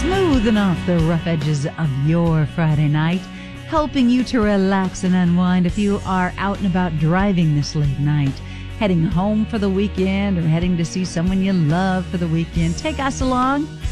smoothing off the rough edges of your Friday night, helping you to relax and unwind if you are out and about driving this late night, heading home for the weekend or heading to see someone you love for the weekend. Take us along